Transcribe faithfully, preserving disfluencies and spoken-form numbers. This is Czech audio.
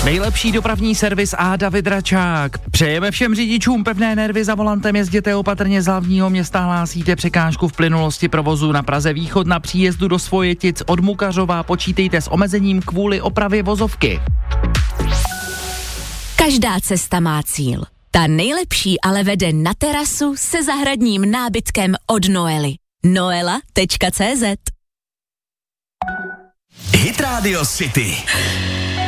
Nejlepší dopravní servis a David Račák. Přejeme všem řidičům pevné nervy za volantem, jezděte opatrně z hlavního města, hlásíte překážku v plynulosti provozu na Praze východ na příjezdu do Svojetic od Mukařova, počítejte s omezením kvůli opravě vozovky. Každá cesta má cíl. Ta nejlepší ale vede na terasu se zahradním nábytkem od Noely. noela tečka cé zet Hit Radio City.